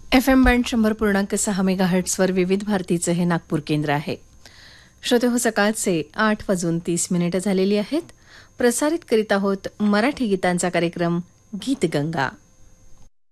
FM band 100.6 मेगाहर्ट्झवर विविध भारतीचं हे नागपूर केंद्र आहे. श्रोते हो, सकाळचे 8:30 झालेली आहेत. प्रसारित करीत आहोत मराठी गीतांचा कार्यक्रम गीतगंगा.